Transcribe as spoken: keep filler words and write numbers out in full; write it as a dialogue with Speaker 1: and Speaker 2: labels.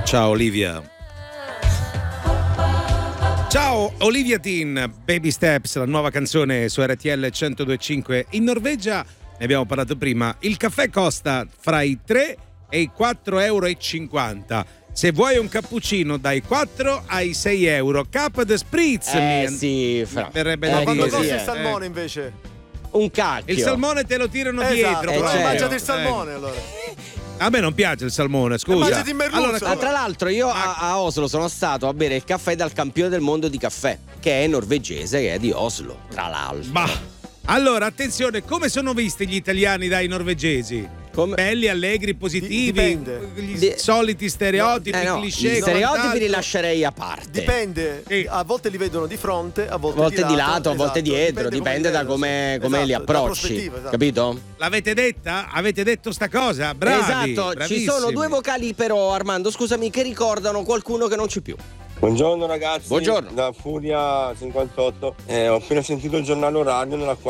Speaker 1: Ciao Olivia. Ciao Olivia Dean, Baby Steps, la nuova canzone su R T L centodue e cinque. In Norvegia, ne abbiamo parlato prima, il caffè costa fra i tre e i quattro euro e cinquanta. Se vuoi un cappuccino dai quattro ai sei euro. Cap de spritz.
Speaker 2: Eh
Speaker 1: mi...
Speaker 2: sì, fra.
Speaker 1: verrebbe
Speaker 2: Eh,
Speaker 1: da
Speaker 3: Ma quanto
Speaker 1: dire.
Speaker 3: costa
Speaker 2: sì,
Speaker 3: il
Speaker 2: eh.
Speaker 3: salmone invece?
Speaker 2: Un cacchio.
Speaker 1: Il salmone te lo tirano
Speaker 3: Esatto,
Speaker 1: dietro.
Speaker 3: però
Speaker 2: eh,
Speaker 1: proprio.
Speaker 2: certo.
Speaker 3: mangiate il salmone allora.
Speaker 1: A me non piace il salmone, scusa.
Speaker 3: mangiati il merluzzo.
Speaker 1: Allora,
Speaker 2: Ah, tra l'altro io a, a Oslo sono stato a bere il caffè dal campione del mondo di caffè, che è norvegese, che è di Oslo, tra l'altro.
Speaker 1: bah. Allora, attenzione, come sono visti gli italiani dai norvegesi?
Speaker 2: Come-
Speaker 1: Belli, allegri, positivi,
Speaker 3: Dipende.
Speaker 1: gli
Speaker 2: Di-
Speaker 1: soliti stereotipi,
Speaker 2: Eh no,
Speaker 1: cliché.
Speaker 2: gli stereotipi
Speaker 1: quant'altro.
Speaker 2: li lascerei a parte.
Speaker 3: Dipende,
Speaker 1: Sì.
Speaker 3: a volte li vedono di fronte, a volte,
Speaker 2: A volte di lato, a
Speaker 3: esatto.
Speaker 2: volte dietro, dipende da
Speaker 3: li vedono,
Speaker 2: come,
Speaker 3: sì.
Speaker 2: come li
Speaker 3: Esatto, da
Speaker 2: approcci,
Speaker 3: prospettiva, esatto.
Speaker 2: capito?
Speaker 1: L'avete detta? Avete detto sta cosa? Bravi,
Speaker 2: Esatto, ci
Speaker 1: bravissimi.
Speaker 2: sono due vocali però, Armando, scusami, che ricordano qualcuno che non c'è più.
Speaker 4: Buongiorno ragazzi,
Speaker 2: Buongiorno.
Speaker 4: da Furia cinquantotto. Eh, ho appena sentito il giornale orario nella quale